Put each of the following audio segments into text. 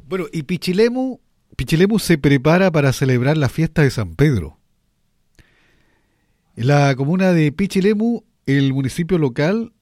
Bueno, y Pichilemu se prepara para celebrar la fiesta de San Pedro. En la comuna de Pichilemu, el municipio local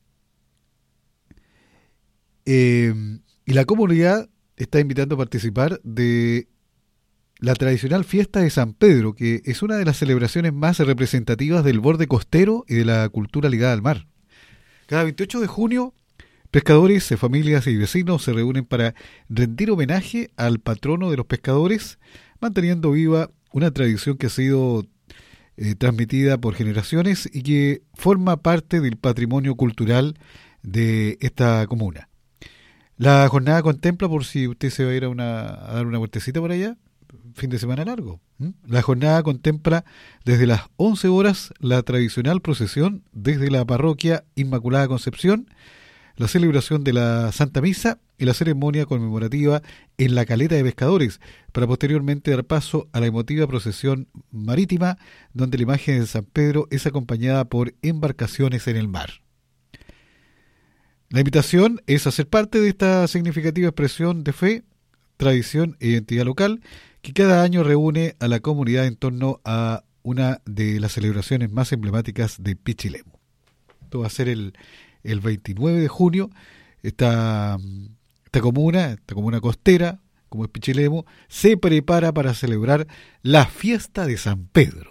y la comunidad está invitando a participar de la tradicional fiesta de San Pedro, que es una de las celebraciones más representativas del borde costero y de la cultura ligada al mar. Cada 28 de junio, pescadores, familias y vecinos se reúnen para rendir homenaje al patrono de los pescadores, manteniendo viva una tradición que ha sido transmitida por generaciones y que forma parte del patrimonio cultural de esta comuna. La jornada contempla, por si usted se va a ir a dar una vueltecita por allá, fin de semana largo. La jornada contempla desde las 11 horas la tradicional procesión desde la parroquia Inmaculada Concepción, la celebración de la Santa Misa y la ceremonia conmemorativa en la Caleta de Pescadores, para posteriormente dar paso a la emotiva procesión marítima, donde la imagen de San Pedro es acompañada por embarcaciones en el mar. La invitación es a ser parte de esta significativa expresión de fe, tradición e identidad local, que cada año reúne a la comunidad en torno a una de las celebraciones más emblemáticas de Pichilemu. Esto va a ser el 29 de junio. Esta comuna costera, como es Pichilemu, se prepara para celebrar la fiesta de San Pedro.